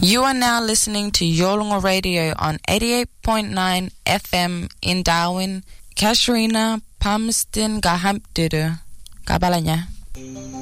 You are now listening to Yolngu Radio on 88.9 FM in Darwin. Kasharina Palmerston Gahampdudu. Kabalanya.